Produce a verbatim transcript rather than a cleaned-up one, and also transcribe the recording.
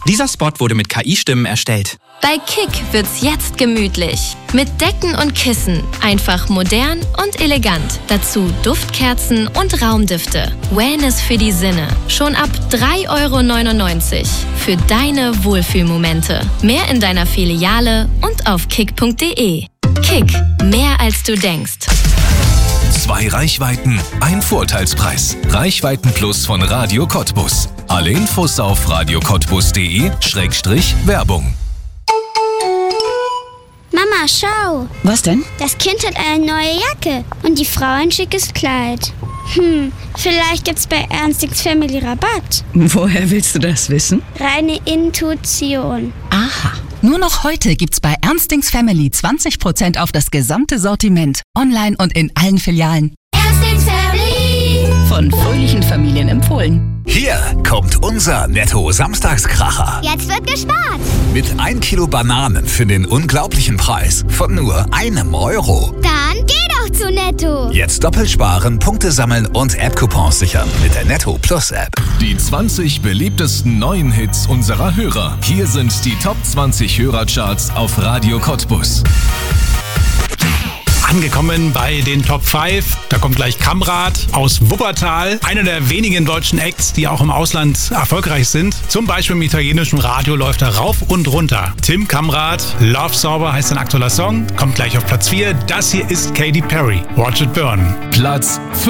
Dieser Spot wurde mit K I-Stimmen erstellt. Bei Kick wird's jetzt gemütlich. Mit Decken und Kissen. Einfach modern und elegant. Dazu Duftkerzen und Raumdüfte. Wellness für die Sinne. Schon ab drei Euro neunundneunzig. Für deine Wohlfühlmomente. Mehr in deiner Filiale und auf kick punkt de. Kick. Mehr als du denkst. Zwei Reichweiten, ein Vorteilspreis. Reichweiten Plus von Radio Cottbus. Alle Infos auf radio cottbus punkt de Schrägstrich Werbung. Mama, schau. Was denn? Das Kind hat eine neue Jacke und die Frau ein schickes Kleid. Hm, vielleicht gibt's bei Ernstings Family Rabatt. Woher willst du das wissen? Reine Intuition. Aha. Nur noch heute gibt's bei Ernstings Family zwanzig Prozent auf das gesamte Sortiment. Online und in allen Filialen. Ernstings Family. Von fröhlichen Familien empfohlen. Hier kommt unser Netto-Samstagskracher. Jetzt wird gespart. Mit ein Kilo Bananen für den unglaublichen Preis von nur einem Euro. Dann geh doch zu Netto. Jetzt doppelt sparen, Punkte sammeln und App-Coupons sichern mit der Netto Plus App. Die zwanzig beliebtesten neuen Hits unserer Hörer. Hier sind die Top zwanzig Hörercharts auf Radio Cottbus. Angekommen bei den Top fünf. Da kommt gleich Kamrat aus Wuppertal. Einer der wenigen deutschen Acts, die auch im Ausland erfolgreich sind. Zum Beispiel im italienischen Radio läuft er rauf und runter. Tim Kamrat, Love Sauber heißt sein aktueller Song. Kommt gleich auf Platz vier. Das hier ist Katy Perry. Watch It Burn. Platz